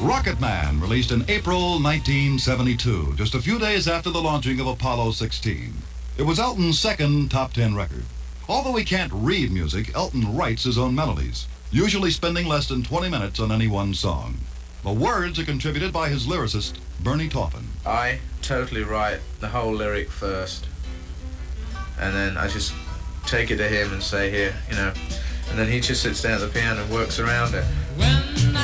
Rocket Man, released in April 1972, just a few days after the launching of Apollo 16. It was Elton's second top 10 record. Although he can't read music, Elton writes his own melodies, usually spending less than 20 minutes on any one song. The words are contributed by his lyricist, Bernie Taupin. I totally write the whole lyric first, and then I just take it to him and say, here, and then he just sits down at the piano and works around it.